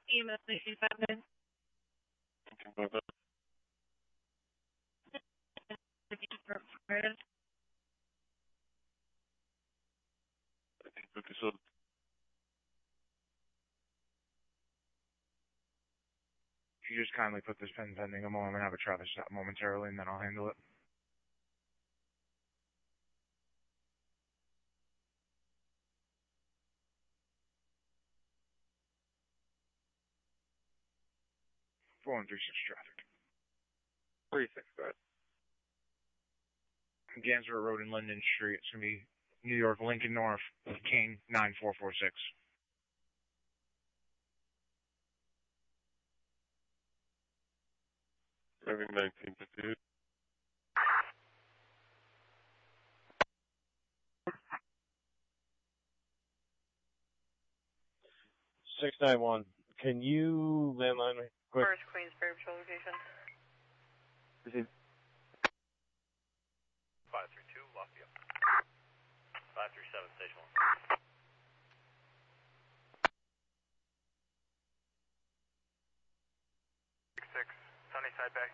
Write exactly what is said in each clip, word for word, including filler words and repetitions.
E M S nineteen fifty-nine. If you just kindly put this pen pending a moment, I'm going to have a Travis stop momentarily, and then I'll handle it. four one three six traffic. three six, go ahead. Gansborough Road and Linden Street. It's going to be New York, Lincoln North, King nine four four six. Driving nineteen fifty-eight. six nine one. Can you landline me quick? First Queensbury Patrol location. Proceed. five three two, Lafayette. five three seven, station one. six six, Sunnyside Bay.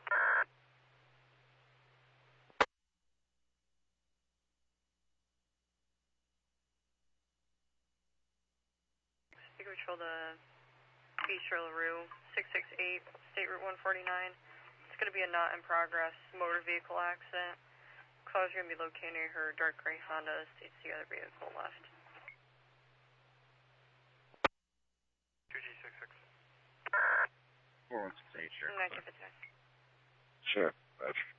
Speaker Patrol to Beach LaRue, six six eight, State Route one forty-nine. It's going to be a not in progress motor vehicle accident. Cars are going to be located near her dark gray Honda. States the other vehicle left. two G six six. four one six eight, sure. nineteen fifty-nine. Sure. That's